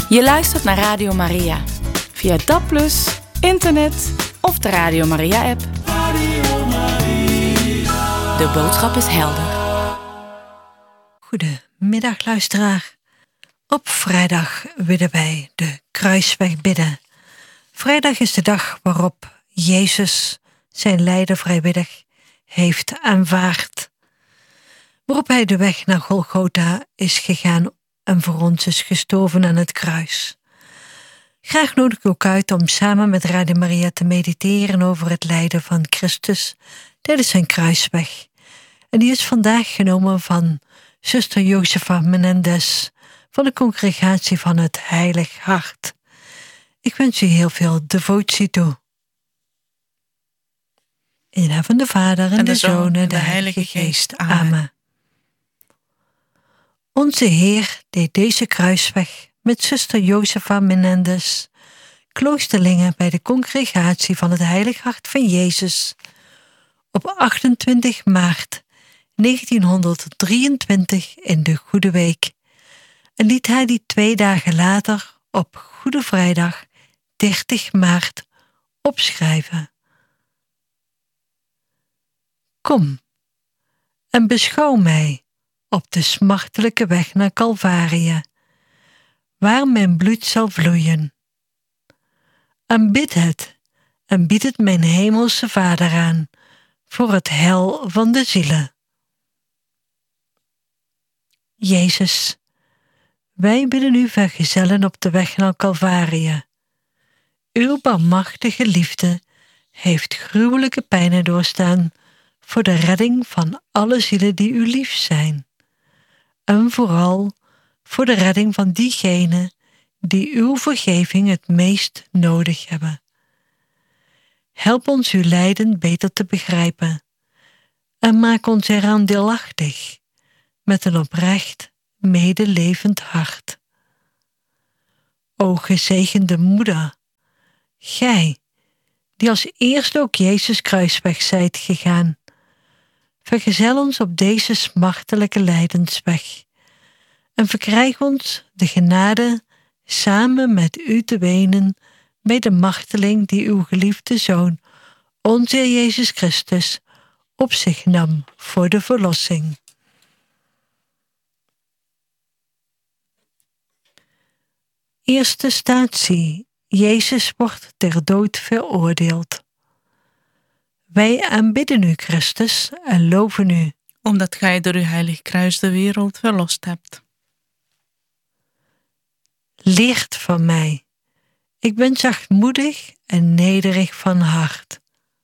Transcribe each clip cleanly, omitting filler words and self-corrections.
Je luistert naar Radio Maria. Via DAB+, internet of de Radio Maria-app. Radio Maria. De boodschap is helder. Goedemiddag, luisteraar. Op vrijdag willen wij de kruisweg bidden. Vrijdag is de dag waarop Jezus zijn lijden vrijwillig heeft aanvaard. Waarop hij de weg naar Golgotha is gegaan en voor ons is gestorven aan het kruis. Graag nodig ik ook uit om samen met Radio Maria te mediteren over het lijden van Christus tijdens zijn kruisweg. En die is vandaag genomen van zuster Josefa Menendez van de Congregatie van het Heilig Hart. Ik wens u heel veel devotie toe. In de naam van de Vader en de Zoon en de Heilige Geest. Amen. Onze Heer deed deze kruisweg met zuster Josefa Menendez, kloosterlinge bij de Congregatie van het Heilig Hart van Jezus, op 28 maart 1923 in de Goede Week, en liet hij die 2 dagen later op Goede Vrijdag 30 maart opschrijven. Kom en beschouw mij op de smartelijke weg naar Calvarie, waar mijn bloed zal vloeien. Aanbid het en bied het mijn hemelse Vader aan, voor het heil van de zielen. Jezus, wij willen u vergezellen op de weg naar Calvarie. Uw barmachtige liefde heeft gruwelijke pijnen doorstaan voor de redding van alle zielen die u lief zijn. En vooral voor de redding van diegenen die uw vergeving het meest nodig hebben. Help ons uw lijden beter te begrijpen en maak ons eraan deelachtig met een oprecht, medelevend hart. O gezegende moeder, gij, die als eerste ook Jezus kruisweg zijt gegaan, vergezel ons op deze smartelijke lijdensweg en verkrijg ons de genade samen met u te wenen bij de marteling die uw geliefde Zoon, onze Heer Jezus Christus, op zich nam voor de verlossing. Eerste statie. Jezus wordt ter dood veroordeeld. Wij aanbidden u, Christus, en loven u, omdat gij door uw heilig kruis de wereld verlost hebt. Leert van mij. Ik ben zachtmoedig en nederig van hart.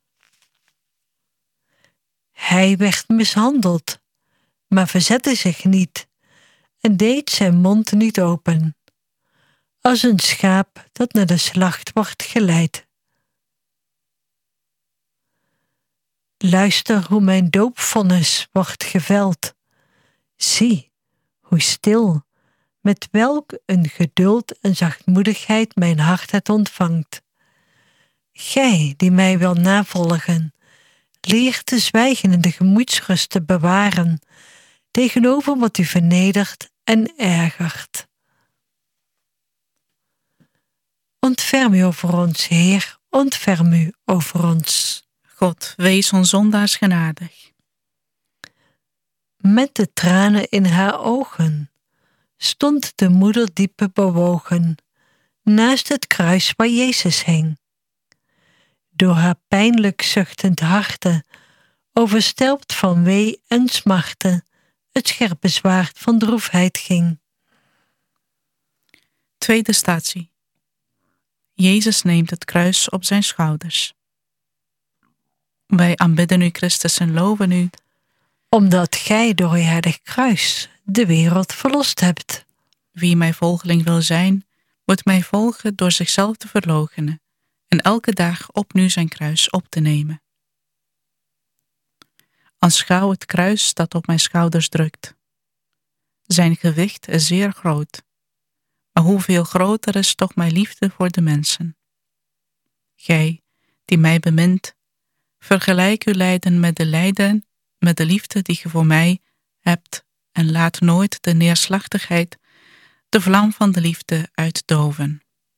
Hij werd mishandeld, maar verzette zich niet en deed zijn mond niet open, als een schaap dat naar de slacht wordt geleid. Luister hoe mijn doopvonnis wordt geveld. Zie, hoe stil, met welk een geduld en zachtmoedigheid mijn hart het ontvangt. Gij, die mij wil navolgen, leer te zwijgen en de gemoedsrust te bewaren, tegenover wat u vernedert en ergert. Ontferm u over ons, Heer, ontferm u over ons. God, wees ons zondaars genadig. Met de tranen in haar ogen stond de moeder diep bewogen naast het kruis waar Jezus hing. Door haar pijnlijk zuchtend harte, overstelpt van wee en smarte, het scherpe zwaard van droefheid ging. Tweede statie. Jezus neemt het kruis op zijn schouders. Wij aanbidden u, Christus, en loven u, omdat gij door uw heilig kruis de wereld verlost hebt. Wie mijn volgeling wil zijn, moet mij volgen door zichzelf te verloochenen en elke dag opnieuw zijn kruis op te nemen. Aanschouw het kruis dat op mijn schouders drukt. Zijn gewicht is zeer groot, maar hoeveel groter is toch mijn liefde voor de mensen. Gij, die mij bemint, vergelijk uw lijden met de liefde die ge voor mij hebt en laat nooit de neerslachtigheid de vlam van de liefde uitdoven.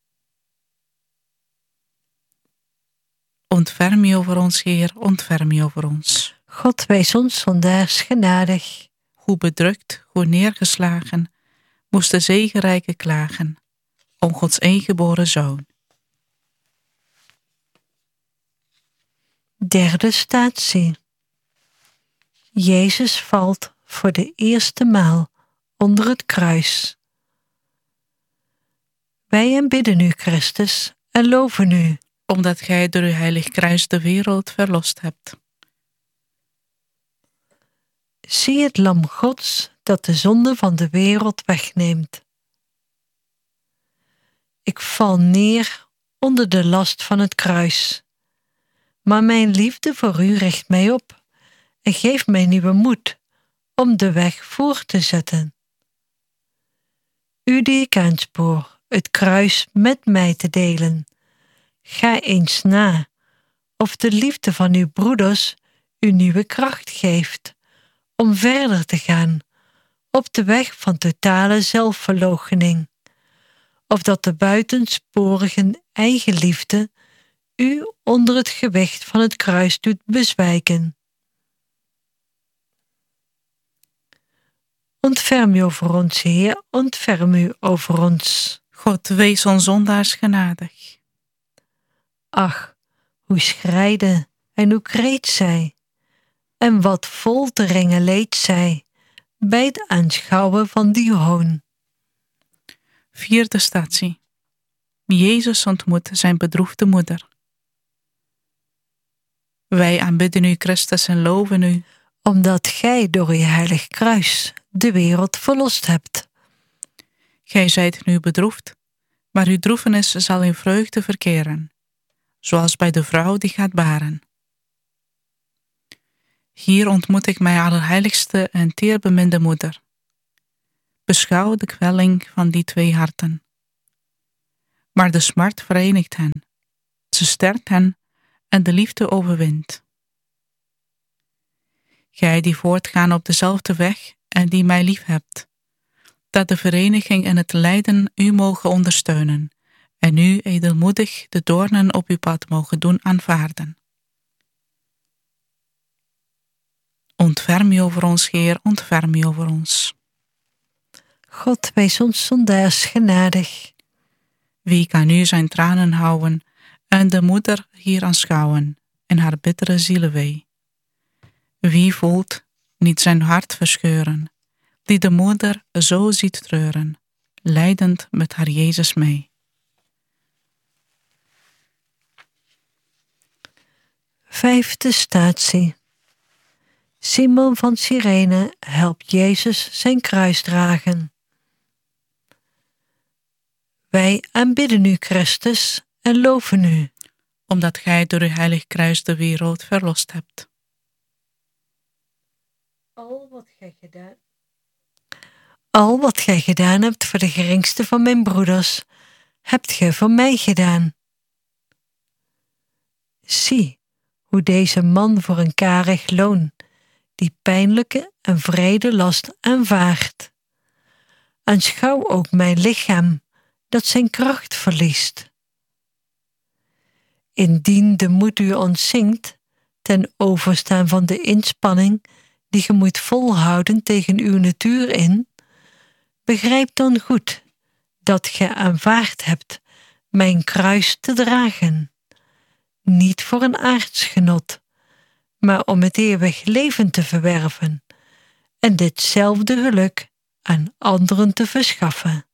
Ontferm je over ons, Heer, ontferm je over ons. God, wees ons zondaars genadig. Hoe bedrukt, hoe neergeslagen, moest de zegenrijke klagen om Gods eengeboren Zoon. Derde statie. Jezus valt voor de eerste maal onder het kruis. Wij aanbidden u, Christus, en loven u, omdat gij door uw heilig kruis de wereld verlost hebt. Zie het lam Gods dat de zonde van de wereld wegneemt. Ik val neer onder de last van het kruis, maar mijn liefde voor u richt mij op en geeft mij nieuwe moed om de weg voor te zetten. U die ik aanspoor het kruis met mij te delen, ga eens na of de liefde van uw broeders u nieuwe kracht geeft om verder te gaan op de weg van totale zelfverloochening, of dat de buitensporige eigenliefde u onder het gewicht van het kruis doet bezwijken. Ontferm u over ons, Heer, ontferm u over ons. God, wees ons zondaars genadig. Ach, hoe schreide en hoe kreet zij, en wat folteringen leed zij bij het aanschouwen van die hoon. Vierde statie. Jezus ontmoet zijn bedroefde moeder. Wij aanbidden u, Christus, en loven u, omdat gij door uw heilig kruis de wereld verlost hebt. Gij zijt nu bedroefd, maar uw droefenis zal in vreugde verkeren, zoals bij de vrouw die gaat baren. Hier ontmoet ik mijn allerheiligste en teerbeminde moeder. Beschouw de kwelling van die twee harten. Maar de smart verenigt hen, ze sterkt hen en de liefde overwint. Gij die voortgaan op dezelfde weg en die mij lief hebt, dat de vereniging en het lijden u mogen ondersteunen en u edelmoedig de doornen op uw pad mogen doen aanvaarden. Ontferm u over ons, Heer, ontferm u over ons. God, wees ons zondaars genadig. Wie kan nu zijn tranen houden en de moeder hier aanschouwen en haar bittere zielewee? Wie voelt niet zijn hart verscheuren, die de moeder zo ziet treuren, lijdend met haar Jezus mee? Vijfde statie. Simon van Cyrene helpt Jezus zijn kruis dragen. Wij aanbidden u, Christus, en loven u, omdat gij door uw heilig kruis de wereld verlost hebt. Al wat gij gedaan hebt voor de geringste van mijn broeders, hebt gij voor mij gedaan. Zie hoe deze man voor een karig loon die pijnlijke en wrede last aanvaardt. Aanschouw ook mijn lichaam dat zijn kracht verliest. Indien de moed u ontzinkt, ten overstaan van de inspanning die ge moet volhouden tegen uw natuur in, begrijp dan goed dat ge aanvaard hebt mijn kruis te dragen, niet voor een aards genot, maar om het eeuwig leven te verwerven en ditzelfde geluk aan anderen te verschaffen.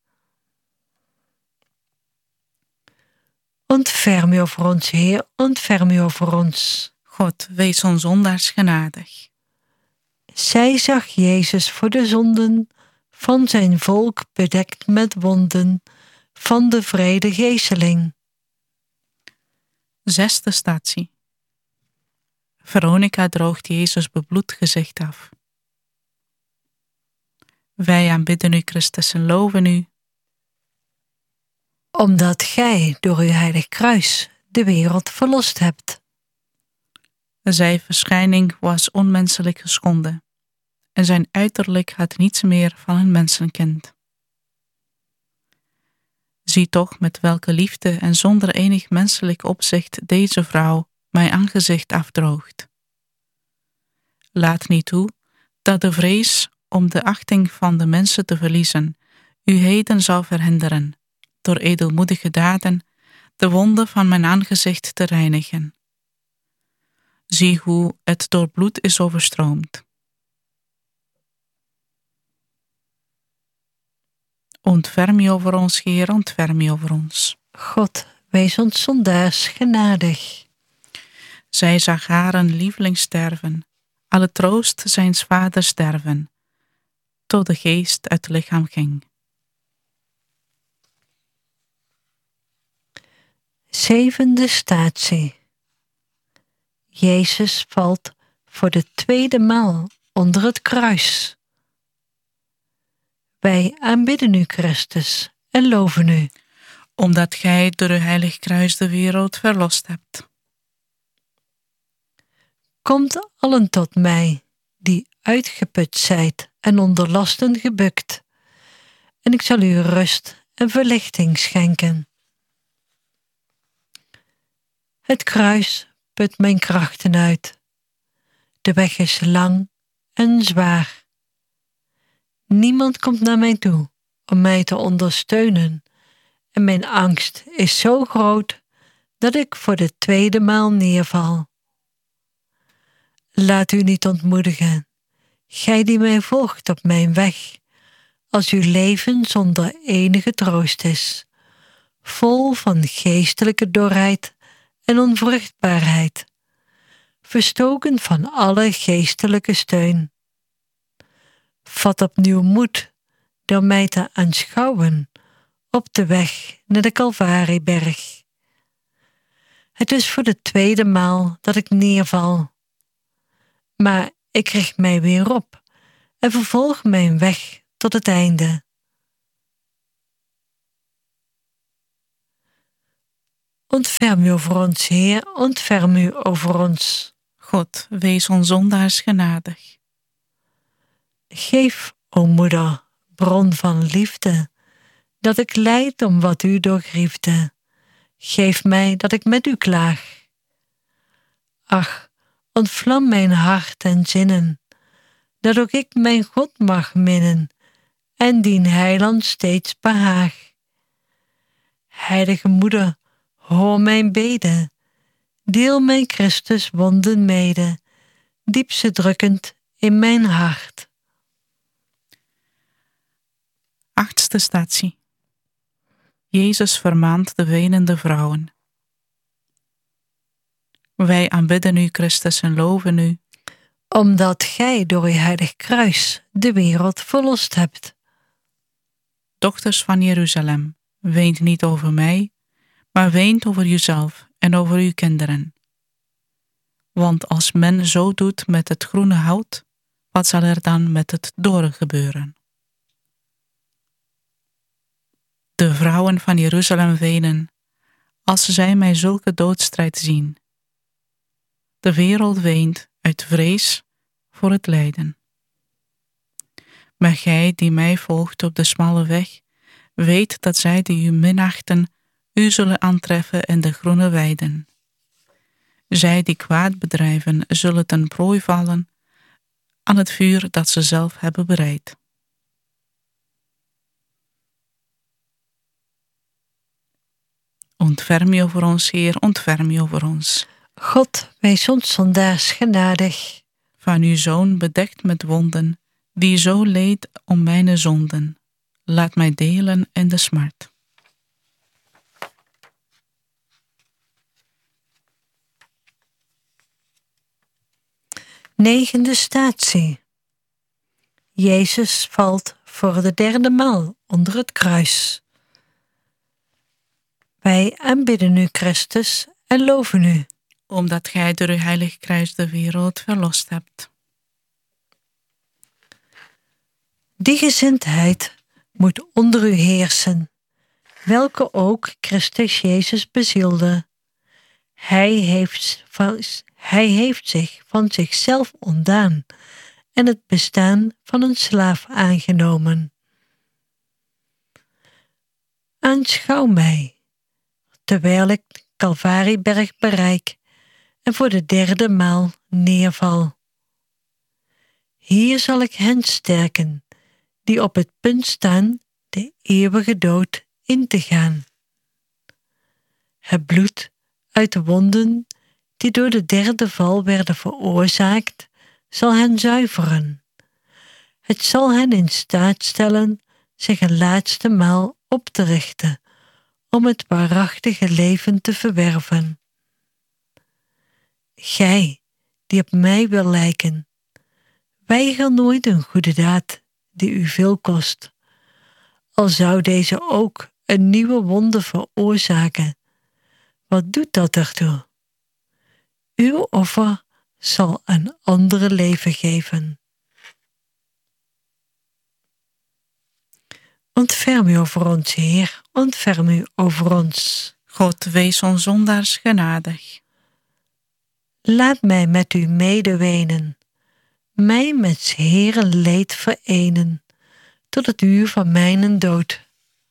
Ontferm u over ons, Heer, ontferm u over ons. God, wees ons zondaars genadig. Zij zag Jezus voor de zonden van zijn volk bedekt met wonden van de wrede geeseling. Zesde statie. Veronica droogt Jezus bebloed gezicht af. Wij aanbidden u, Christus, en loven u, omdat gij door uw heilig kruis de wereld verlost hebt. Zijn verschijning was onmenselijk geschonden en zijn uiterlijk had niets meer van een mensenkind. Zie toch met welke liefde en zonder enig menselijk opzicht deze vrouw mijn aangezicht afdroogt. Laat niet toe dat de vrees om de achting van de mensen te verliezen u heden zou verhinderen, door edelmoedige daden de wonden van mijn aangezicht te reinigen. Zie hoe het door bloed is overstroomd. Ontferm je over ons, Heer, ontferm je over ons. God, wees ons zondaars genadig. Zij zag haar een lieveling sterven, alle troost zijns vaders sterven, tot de geest uit het lichaam ging. 7e statie. Jezus valt voor de 2e maal onder het kruis. Wij aanbidden u, Christus, en loven u. Omdat gij door uw heilig kruis de wereld verlost hebt. Komt allen tot mij, die uitgeput zijt en onder lasten gebukt, en ik zal u rust en verlichting schenken. Het kruis put mijn krachten uit. De weg is lang en zwaar. Niemand komt naar mij toe om mij te ondersteunen, en mijn angst is zo groot dat ik voor de 2e maal neerval. Laat u niet ontmoedigen, gij die mij volgt op mijn weg, als uw leven zonder enige troost is, vol van geestelijke dorheid en onvruchtbaarheid, verstoken van alle geestelijke steun. Vat opnieuw moed door mij te aanschouwen op de weg naar de Calvarieberg. Het is voor de 2e maal dat ik neerval, maar ik richt mij weer op en vervolg mijn weg tot het einde. Ontferm u over ons, Heer, ontferm u over ons. God, wees ons zondaars genadig. Geef, o moeder, bron van liefde, dat ik lijd om wat u doorgriefde. Geef mij dat ik met u klaag. Ach, ontvlam mijn hart en zinnen, dat ook ik mijn God mag minnen en dien heiland steeds behaag. Heilige moeder, hoor mijn bede, deel mijn Christus wonden mede, diep ze drukkend in mijn hart. 8e statie. Jezus vermaant de wenende vrouwen. Wij aanbidden u, Christus, en loven u, omdat gij door uw heilig kruis de wereld verlost hebt. Dochters van Jeruzalem, weent niet over mij, maar weent over uzelf en over uw kinderen. Want als men zo doet met het groene hout, wat zal er dan met het dorre gebeuren? De vrouwen van Jeruzalem wenen, als zij mij zulke doodstrijd zien. De wereld weent uit vrees voor het lijden. Maar gij die mij volgt op de smalle weg, weet dat zij die u minachten, u zullen aantreffen in de groene weiden. Zij die kwaad bedrijven, zullen ten prooi vallen aan het vuur dat ze zelf hebben bereid. Ontferm je over ons, Heer, ontferm je over ons. God, wees ons zondaars genadig. Van uw Zoon bedekt met wonden, die zo leed om mijn zonden. Laat mij delen in de smart. Negende statie. Jezus valt voor de 3e maal onder het kruis. Wij aanbidden u, Christus, en loven u, omdat gij door uw heilig kruis de wereld verlost hebt. Die gezindheid moet onder u heersen, welke ook Christus Jezus bezielde. Hij heeft zich van zichzelf ontdaan en het bestaan van een slaaf aangenomen. Aanschouw mij, terwijl ik de Calvarieberg bereik en voor de 3e maal neerval. Hier zal ik hen sterken, die op het punt staan de eeuwige dood in te gaan. Het bloed uit de wonden die door de 3e val werden veroorzaakt, zal hen zuiveren. Het zal hen in staat stellen zich een laatste maal op te richten, om het waarachtige leven te verwerven. Gij, die op mij wil lijken, weiger nooit een goede daad die u veel kost, al zou deze ook een nieuwe wonde veroorzaken. Wat doet dat ertoe? Uw offer zal een andere leven geven. Ontferm u over ons, Heer, ontferm u over ons. God, wees ons zondaars genadig. Laat mij met u medewenen, mij met 's Heeren leed verenen, tot het uur van mijnen dood.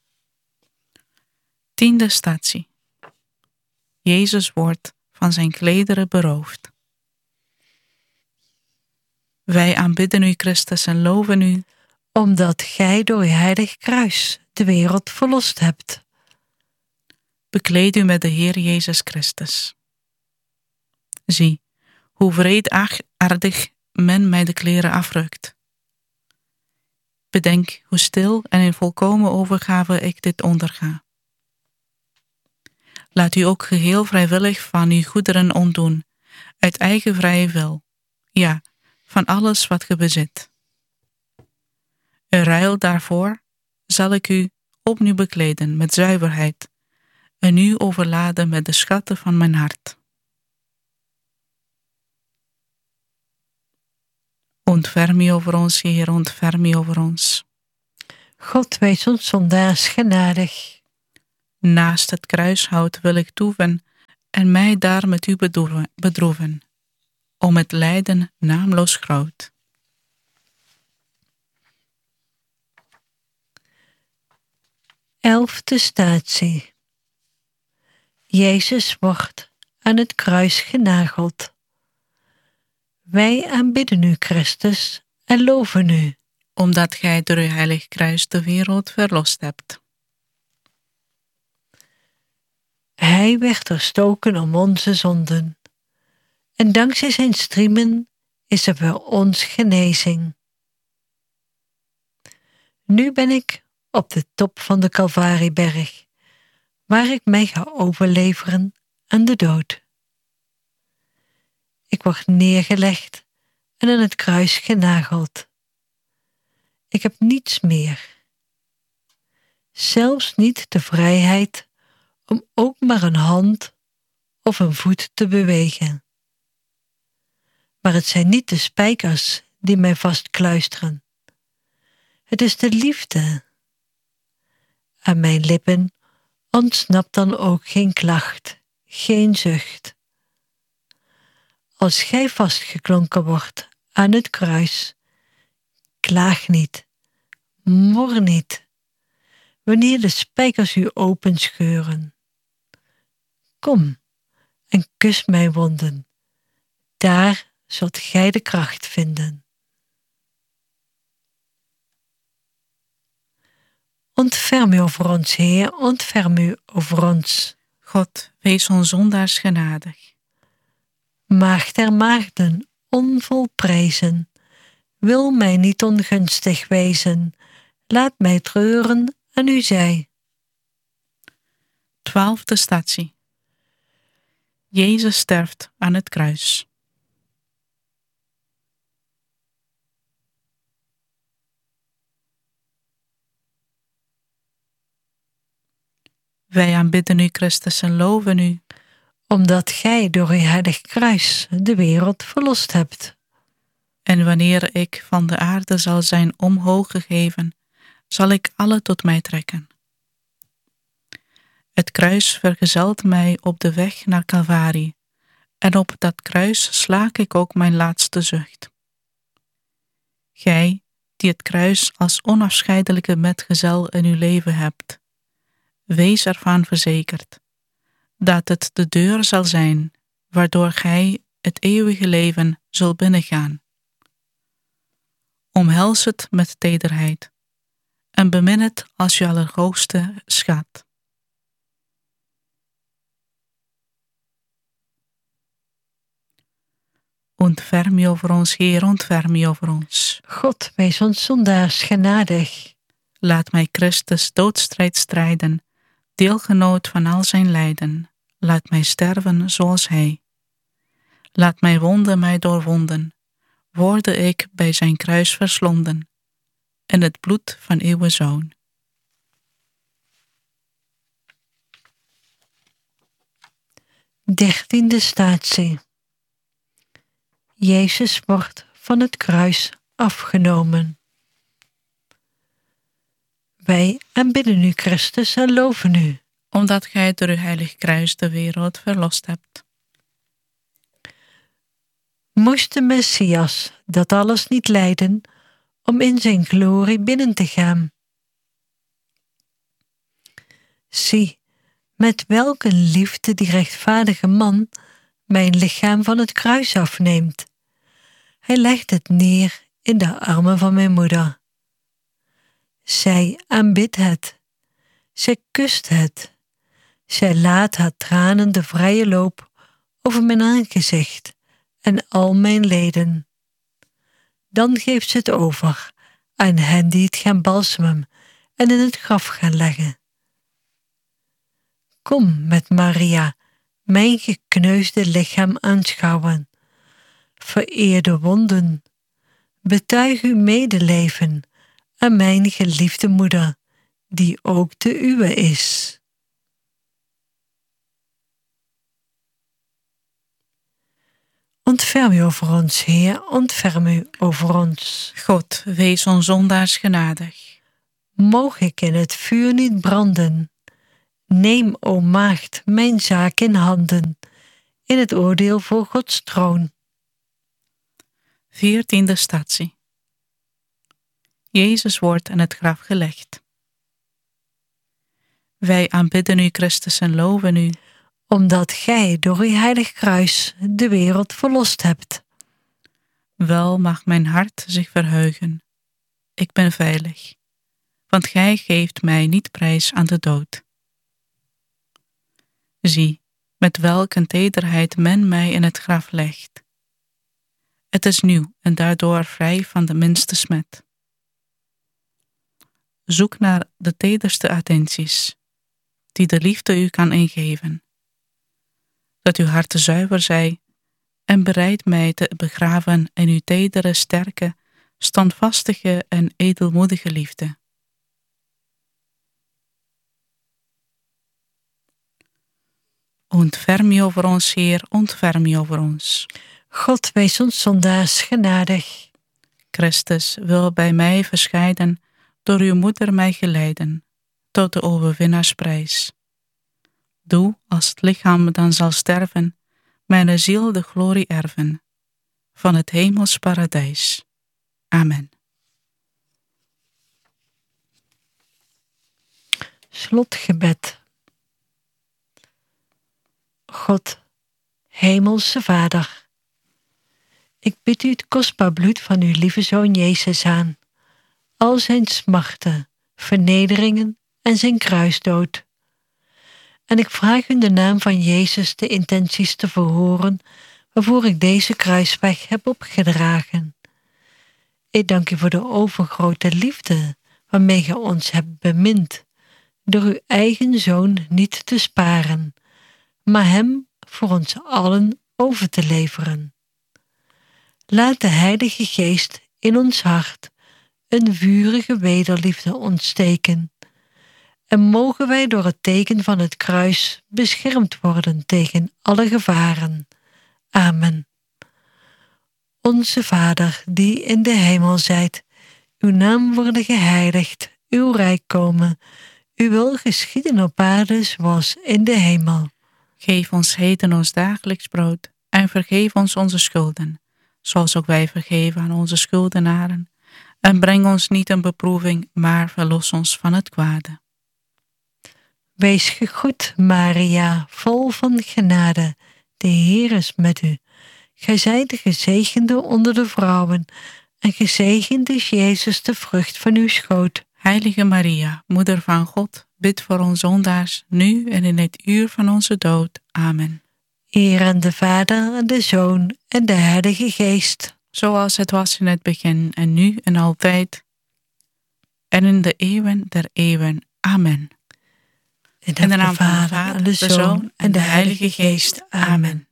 10e statie. Jezus wordt van zijn klederen beroofd. Wij aanbidden u, Christus, en loven u, Omdat gij door uw heilig kruis de wereld verlost hebt. bekleed u met de Heer Jezus Christus. Zie, hoe wreedaardig men mij de kleren afrukt. Bedenk hoe stil en in volkomen overgave ik dit onderga. Laat u ook geheel vrijwillig van uw goederen ontdoen, uit eigen vrije wil, ja, van alles wat ge bezit. In ruil daarvoor zal ik u opnieuw bekleden met zuiverheid en u overladen met de schatten van mijn hart. Ontferm u over ons, Heer, ontferm u over ons. God, wees ons zondaars genadig. Naast het kruishout wil ik toeven en mij daar met u bedroeven, om het lijden naamloos groot. Elfde statie. Jezus wordt aan het kruis genageld. Wij aanbidden u, Christus, en loven u, Omdat gij door uw heilig kruis de wereld verlost hebt. Hij werd erstoken om onze zonden, en dankzij zijn striemen is er voor ons genezing. Nu ben ik op de top van de Calvarieberg, waar ik mij ga overleveren aan de dood. Ik word neergelegd en aan het kruis genageld. Ik heb niets meer, zelfs niet de vrijheid om ook maar een hand of een voet te bewegen. Maar het zijn niet de spijkers die mij vastkluisteren. Het is de liefde. Aan mijn lippen ontsnapt dan ook geen klacht, geen zucht. Als gij vastgeklonken wordt aan het kruis, klaag niet, mor niet, wanneer de spijkers u openscheuren. Kom en kus mijn wonden, daar zult gij de kracht vinden. Ontferm u over ons, Heer, ontferm u over ons. God, wees ons zondaars genadig. Maagd der maagden, onvolprezen, wil mij niet ongunstig wezen, laat mij treuren aan uw zij. 12e statie. Jezus sterft aan het kruis. Wij aanbidden u, Christus, en loven u, Omdat gij door uw heilig kruis de wereld verlost hebt. en wanneer ik van de aarde zal zijn omhoog gegeven, zal ik alle tot mij trekken. Het kruis vergezelt mij op de weg naar Calvarie, en op dat kruis slaak ik ook mijn laatste zucht. Gij, die het kruis als onafscheidelijke metgezel in uw leven hebt, Wees ervan verzekerd dat het de deur zal zijn waardoor gij het eeuwige leven zult binnengaan. Omhels het met tederheid en bemin het als je allerhoogste schat. Ontferm je over ons, Heer, ontferm je over ons. God, wees ons zondaars genadig. Laat mij Christus doodstrijd strijden, deelgenoot van al zijn lijden. Laat mij sterven zoals hij. Laat mijn wonden mij doorwonden, worde ik bij zijn kruis verslonden, in het bloed van uw Zoon. Dertiende statie. Jezus wordt van het kruis afgenomen. Wij aanbidden u, Christus, en loven u. Omdat gij door uw heilig kruis de wereld verlost hebt. Moest de Messias dat alles niet lijden om in zijn glorie binnen te gaan? Zie, met welke liefde die rechtvaardige man mijn lichaam van het kruis afneemt. Hij legt het neer in de armen van mijn moeder. Zij aanbidt het. Zij kust het. Zij laat haar tranen de vrije loop over mijn aangezicht en al mijn leden. Dan geeft ze het over aan hen die het gaan balsemen en in het graf gaan leggen. Kom met Maria, mijn gekneusde lichaam aanschouwen. Vereer de wonden, betuig uw medeleven aan mijn geliefde moeder, die ook de uwe is. Ontferm u over ons, Heer, ontferm u over ons. God, wees ons zondaars genadig. Moog ik in het vuur niet branden. Neem, o maagd, mijn zaak in handen, in het oordeel voor Gods troon. 14e statie. Jezus wordt in het graf gelegd. Wij aanbidden u, Christus, en loven u, omdat gij door uw heilig kruis de wereld verlost hebt. Wel mag mijn hart zich verheugen. Ik ben veilig, want gij geeft mij niet prijs aan de dood. Zie, met welk een tederheid men mij in het graf legt. Het is nieuw en daardoor vrij van de minste smet. Zoek naar de tederste attenties, die de liefde u kan ingeven. Dat uw hart zuiver zij en bereid mij te begraven in uw tedere, sterke, standvastige en edelmoedige liefde. Ontferm je over ons, Heer, ontferm je over ons. God, wees ons zondaars genadig. Christus wil bij mij verscheiden, door uw moeder mij geleiden, tot de overwinnaarsprijs. Doe, als het lichaam dan zal sterven, mijn ziel de glorie erven, van het hemels paradijs. Amen. Slotgebed. God, hemelse Vader, ik bid u het kostbaar bloed van uw lieve Zoon Jezus aan, al zijn smarten, vernederingen en zijn kruisdood. En ik vraag u in de naam van Jezus de intenties te verhoren waarvoor ik deze kruisweg heb opgedragen. Ik dank u voor de overgrote liefde waarmee ge ons hebt bemind, door uw eigen Zoon niet te sparen, maar hem voor ons allen over te leveren. Laat de Heilige Geest in ons hart een vurige wederliefde ontsteken, en mogen wij door het teken van het kruis beschermd worden tegen alle gevaren. Amen. Onze Vader, die in de hemel zijt, uw naam worden geheiligd, uw rijk komen, uw wil geschieden op aarde zoals in de hemel. Geef ons heden ons dagelijks brood en vergeef ons onze schulden, zoals ook wij vergeven aan onze schuldenaren. En breng ons niet in beproeving, maar verlos ons van het kwade. Wees gegroet, Maria, vol van genade. De Heer is met u. Gij zijt de gezegende onder de vrouwen, en gezegend is Jezus, de vrucht van uw schoot. Heilige Maria, Moeder van God, bid voor ons zondaars, nu en in het uur van onze dood. Amen. Eer aan de Vader, en de Zoon, en de Heilige Geest. Zoals het was in het begin, en nu en altijd, en in de eeuwen der eeuwen. Amen. In de naam van de Vader, en de Zoon, en de Heilige Geest. Amen.